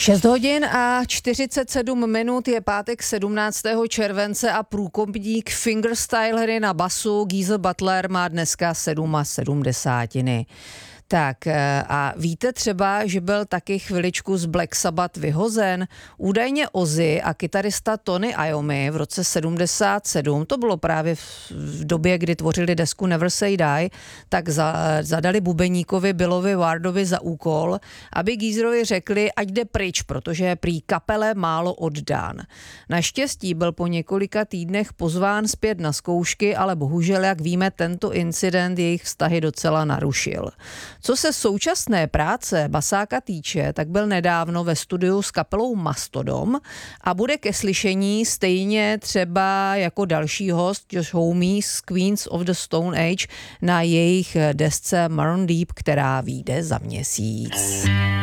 6 hodin a 47 minut je pátek 17. července a průkopník fingerstylery na basu Geezer Butler má dneska 77. Tak a víte třeba, že byl taky chviličku z Black Sabbath vyhozen? Údajně Ozzy a kytarista Tony Iommi v roce 77, to bylo právě v době, kdy tvořili desku Never Say Die, tak zadali bubeníkovi Billovi Wardovi za úkol, aby Geezerovi řekli, ať jde pryč, protože je prý kapele málo oddán. Naštěstí byl po několika týdnech pozván zpět na zkoušky, ale bohužel, jak víme, tento incident jejich vztahy docela narušil. Co se současné práce basáka týče, tak byl nedávno ve studiu s kapelou Mastodon a bude ke slyšení stejně třeba jako další host Josh Homme z Queens of the Stone Age na jejich desce Maroon Deep, která vyjde za měsíc.